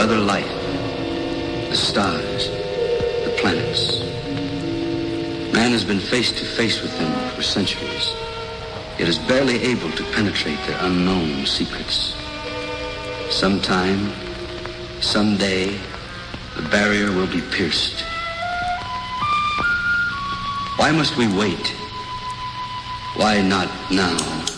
other light, the stars, the planets. Man has been face to face with them for centuries, yet is barely able to penetrate their unknown secrets. Sometime, someday, the barrier will be pierced. Why must we wait? Why not now?